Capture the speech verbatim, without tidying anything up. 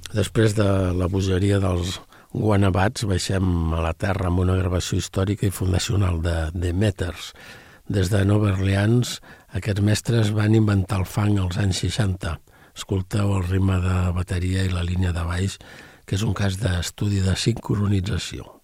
Després de la bogeria dels guanabats, baixem a la terra amb una gravació històrica i fundacional de The Meters. Des de Nova Orleans, aquests mestres van inventar el funk als anys seixanta. Escolteu el ritme de bateria i la línia de baix, que és un cas d'estudi de sincronització.